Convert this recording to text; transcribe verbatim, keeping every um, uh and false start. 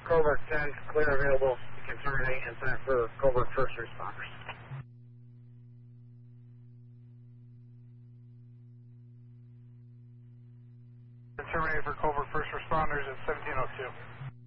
Covert ten, clear available. You can terminate in time for Covert first responders. Terminate for Covert first responders at seventeen oh two.